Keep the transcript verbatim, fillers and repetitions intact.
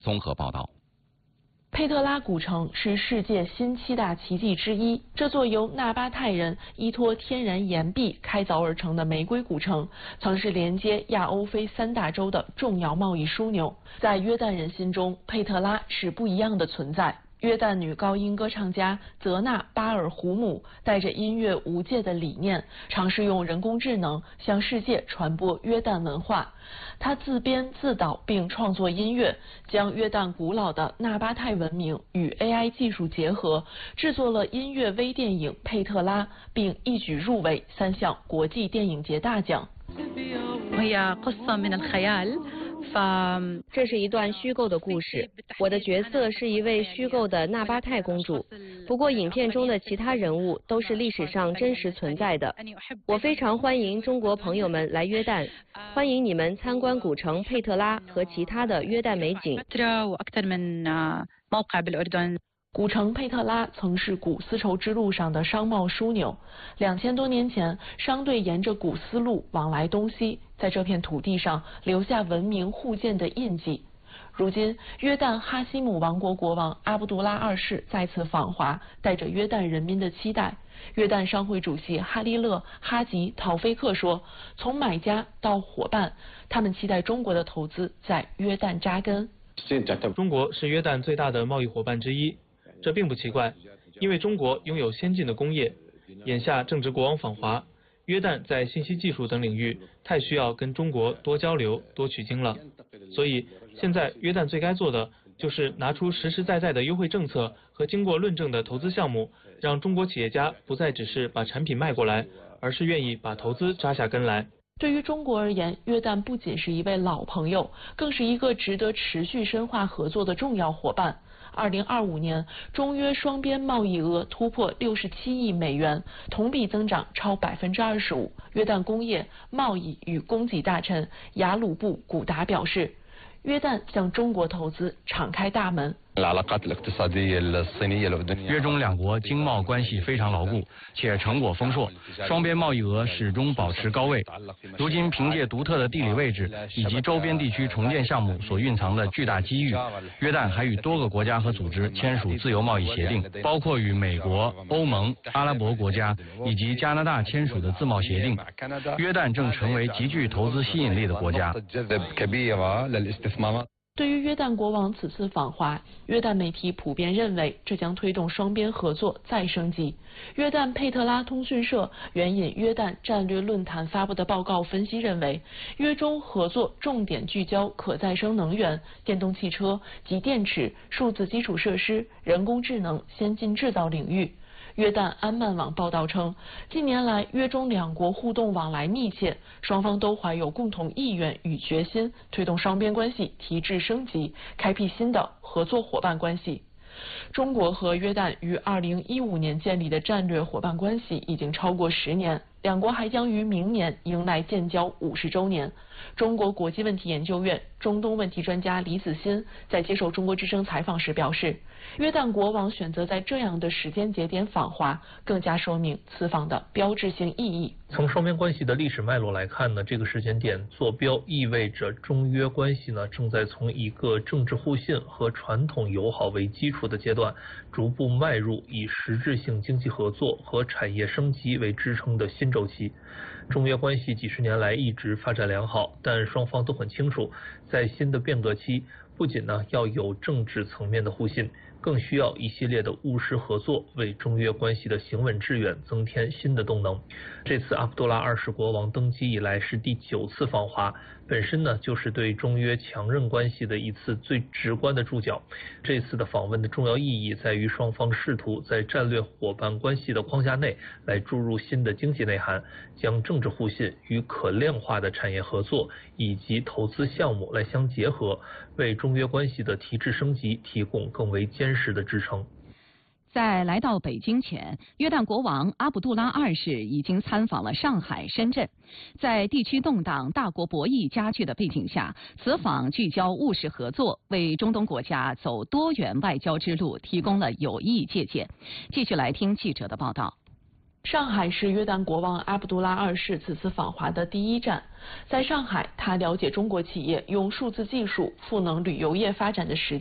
综合报道。 佩特拉古城是世界新七大奇迹之一。这座由纳巴泰人依托天然岩壁开凿而成的玫瑰古城，曾是连接亚欧非三大洲的重要贸易枢纽。在约旦人心中，佩特拉是不一样的存在。约旦女高音歌唱家泽纳巴尔胡姆带着音乐无界的理念，尝试用人工智能向世界传播约旦文化。他自编自导并创作音乐，将约旦古老的纳巴泰文明与 A I 技术结合，制作了音乐微电影《佩特拉》，并一举入围三项国际电影节大奖。 这是一段虚构的故事，我的角色是一位虚构的纳巴泰公主，不过影片中的其他人物都是历史上真实存在的。我非常欢迎中国朋友们来约旦，欢迎你们参观古城佩特拉和其他的约旦美景。 古城佩特拉曾是古丝绸之路上的商贸枢纽，两千多年前，商队沿着古丝路往来东西，在这片土地上留下文明互鉴的印记。如今，约旦哈希姆王国国王阿卜杜拉二世再次访华，带着约旦人民的期待。约旦商会主席哈利勒·哈吉·陶菲克说：“从买家到伙伴，他们期待中国的投资在约旦扎根。” 中国是约旦最大的贸易伙伴之一。这并不奇怪，因为中国拥有先进的工业，眼下正值国王访华，约旦在信息技术等领域太需要跟中国多交流、多取经了。所以现在约旦最该做的就是拿出实实在在的优惠政策和经过论证的投资项目，让中国企业家不再只是把产品卖过来，而是愿意把投资扎下根来。 对于中国而言，约旦不仅是一位老朋友，更是一个值得持续深化合作的重要伙伴。二零二五年，中约双边贸易额突破六十七亿美元，同比增长超百分之二十五。约旦工业、贸易与供给大臣雅鲁布古达表示，约旦向中国投资敞开大门。 约中两国经贸关系非常牢固，且成果丰硕，双边贸易额始终保持高位。如今凭借独特的地理位置以及周边地区重建项目所蕴藏的巨大机遇，约旦还与多个国家和组织签署自由贸易协定，包括与美国、欧盟、阿拉伯国家以及加拿大签署的自贸协定。约旦正成为极具投资吸引力的国家。 对于约旦国王此次访华，约旦媒体普遍认为这将推动双边合作再升级。约旦佩特拉通讯社援引约旦战略论坛发布的报告分析认为，约中合作重点聚焦可再生能源、电动汽车及电池、数字基础设施、人工智能、先进制造领域。约旦安曼网报道称，近年来约中两国互动往来密切，双方都怀有共同意愿与决心，推动双边关系提质升级，开辟新的合作伙伴关系。中国和约旦于二零一五年建立的战略伙伴关系已经超过十年，两国还将于明年迎来建交五十周年。中国国际问题研究院中东问题专家李子欣在接受中国之声采访时表示，约旦国王选择在这样的时间节点访华，更加说明此访的标志性意义。 从双边关系的历史脉络来看呢，这个时间点坐标意味着中约关系呢正在从一个政治互信和传统友好为基础的阶段，逐步迈入以实质性经济合作和产业升级为支撑的新周期。中约关系几十年来一直发展良好，但双方都很清楚，在新的变革期，不仅呢要有政治层面的互信，更需要一系列的务实合作，为中约关系的行稳致远增添新的动能。这次阿卜杜拉二世国王登基以来是第九次访华，本身呢就是对中约强韧关系的一次最直观的注脚。这次的访问的重要意义在于双方试图在战略伙伴关系的框架内来注入新的经济内涵，将政治互信与可量化的产业合作以及投资项目来相结合，为中约关系的提质升级提供更为坚实的支撑。 在来到北京前，约旦国王阿卜杜拉二世已经参访了上海、深圳。在地区动荡、大国博弈加剧的背景下，此访聚焦务实合作，为中东国家走多元外交之路提供了有益借鉴。继续来听记者的报道。 上海是约旦国王阿卜杜拉二世此次访华的第一站。在上海，他了解中国企业用数字技术赋能旅游业发展的实